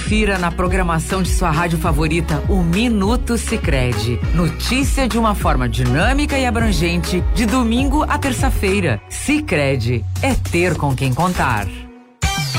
Confira na programação de sua rádio favorita o Minuto Sicredi. Notícia de uma forma dinâmica e abrangente, de domingo a terça-feira. Sicredi é ter com quem contar.